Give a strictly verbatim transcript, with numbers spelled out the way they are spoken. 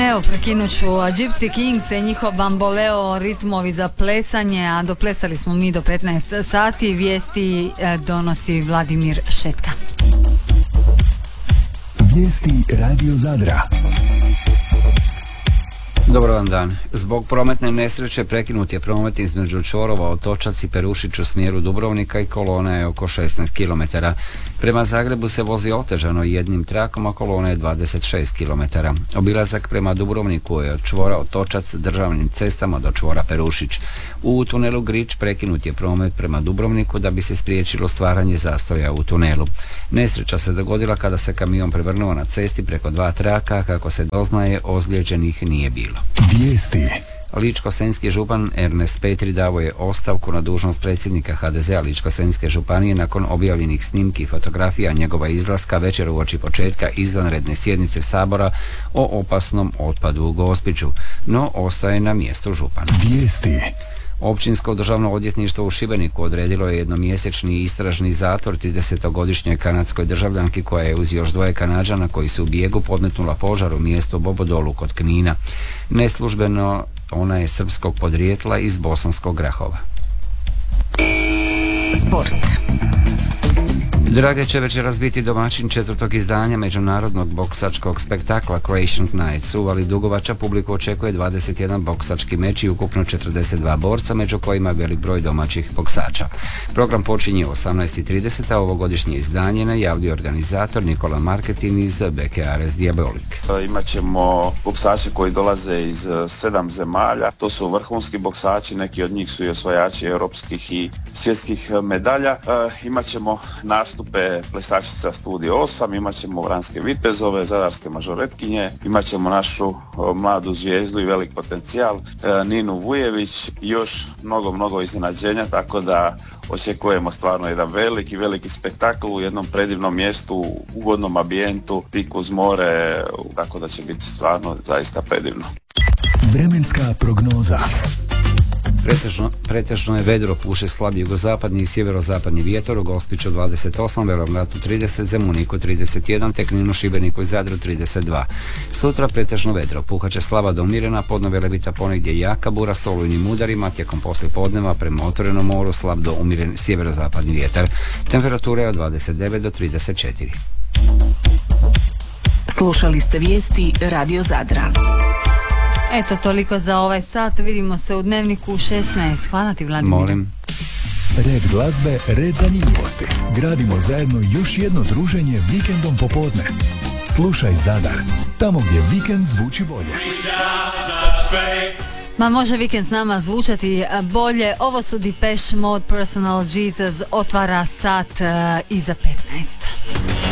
Evo, prekinut ću Gypsy Kings i njihov bamboleo, ritmovi za plesanje, a doplesali smo mi do petnaest sati. Vijesti donosi Vladimir Šetka. Vijesti Radio Zadra. Dobar vam dan. Zbog prometne nesreće prekinut je promet između čvorova Otočac i Perušić u smjeru Dubrovnika i kolona je oko šesnaest kilometara. Prema Zagrebu se vozi otežano jednim trakom, a kolona je dvadeset šest kilometara. Obilazak prema Dubrovniku je od čvora Otočac državnim cestama do čvora Perušić. U tunelu Grič prekinut je promet prema Dubrovniku da bi se spriječilo stvaranje zastoja u tunelu. Nesreća se dogodila kada se kamion prevrnuo na cesti preko dva traka, kako se doznaje ozlijeđenih nije bilo. Vijesti. Ličko-senjski župan Ernest Petri dao je ostavku na dužnost predsjednika ha de zea Ličko-senjske županije nakon objavljenih snimki i fotografija njegova izlaska večer uoči početka izvanredne sjednice Sabora o opasnom otpadu u Gospiću, no ostaje na mjestu župana. Vijesti. Općinsko državno odvjetništvo u Šibeniku odredilo je jednomjesečni istražni zatvor tridesetogodišnjoj kanadskoj državljanki koja je uz još dvoje Kanađana koji su u bijegu podmetnula požar u mjestu Bobodolu kod Knina. Neslužbeno ona je srpskog podrijetla iz Bosanskog Grahova. Sport. Drage će večeras biti domaćin četvrtog izdanja međunarodnog boksačkog spektakla Croatian Knights. U Vali Dugovača publiku očekuje dvadeset jedan boksački meč i ukupno četrdeset dva borca, među kojima velik broj domaćih boksača. Program počinje u osamnaest i trideset, a ovogodišnje izdanje najavljuje organizator Nikola Marketin iz B K R S Diabolik. Imaćemo boksače koji dolaze iz sedam zemalja, to su vrhunski boksači, neki od njih su i osvajači europskih i svjetskih medalja. Imaćemo nastup plesačica Studio osam, imat ćemo Vranske vitezove, Zadarske mažoretkinje, imat ćemo našu mladu zvijezdu i velik potencijal Ninu Vujević i još mnogo, mnogo iznenađenja, tako da očekujemo stvarno jedan veliki, veliki spektakl u jednom predivnom mjestu, u ugodnom ambijentu, tik uz more, tako da će biti stvarno zaista predivno. Vremenska prognoza. Pretežno, pretežno je vedro, puše slab jugozapadni i sjeverozapadni vjetar, u Gospiću dvadeset osam, Velovnatu trideset, Zemuniku trideset jedan, te Kninu, Šibeniku i Zadru trideset dva. Sutra pretežno vedro, puhaće slaba do umirena, podno levita ponegdje jaka bura s olujnim udarima, tijekom poslije podneva prema otvorenom moru slab do umiren sjeverozapadni vjetar. Temperatura je od dvadeset devet do trideset četiri. Slušali ste vijesti Radio Zadra. Eto, toliko za ovaj sat. Vidimo se u Dnevniku u šesnaest. Hvala ti, Vladimir. Molim. Red glazbe, red zanimljivosti. Gradimo zajedno još jedno druženje vikendom popodne. Slušaj Zadar, tamo gdje vikend zvuči bolje. Ma može vikend s nama zvučati bolje. Ovo su Depeche Mode, Personal Jesus, otvara sat uh, iza petnaest.